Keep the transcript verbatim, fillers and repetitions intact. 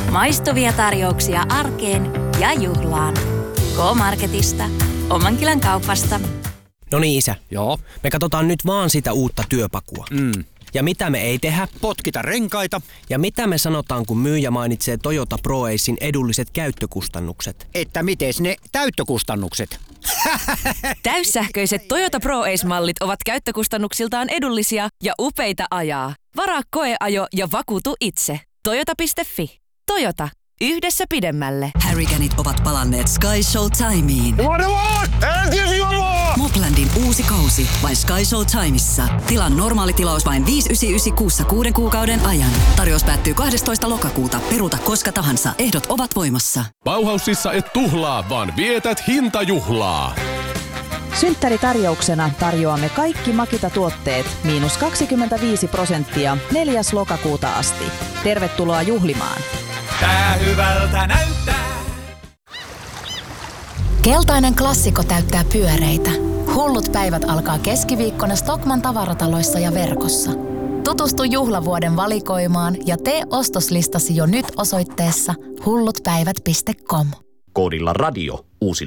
Maistuvia tarjouksia arkeen ja juhlaan. K-Marketista. Omankylän kaupasta. No niin, isä. Joo. Me katsotaan nyt vaan sitä uutta työpakua. Mm. Ja mitä me ei tehdä? Potkita renkaita. Ja mitä me sanotaan, kun myyjä mainitsee Toyota ProAcen edulliset käyttökustannukset? Että mites ne täyttökustannukset? Täyssähköiset Toyota ProAce-mallit ovat käyttökustannuksiltaan edullisia ja upeita ajaa. Varaa koeajo ja vakuutu itse. Toyota piste fi. Toyota. Yhdessä pidemmälle. Harrycanit ovat palanneet Sky Showtimeen. Moplandin uusi kausi vain Sky Showtimeissa. Tilan normaali tilaus vain viisi yhdeksänkymmentäyhdeksän kuussa kuuden kuukauden ajan. Tarjous päättyy kahdestoista lokakuuta. Peruuta koska tahansa. Ehdot ovat voimassa. Bauhausissa et tuhlaa, vaan vietät hintajuhlaa. Synttäritarjouksena tarjoamme kaikki Makita-tuotteet miinus kaksikymmentäviisi prosenttia neljäs lokakuuta asti. Tervetuloa juhlimaan. Tää hyvältä näyttää. Keltainen klassikko täyttää pyöreitä. Hullut päivät alkaa keskiviikkona Stockmann tavarataloissa ja verkossa. Tutustu juhlavuoden valikoimaan ja tee ostoslistasi jo nyt osoitteessa hullutpäivät piste com. Koodilla radio uusi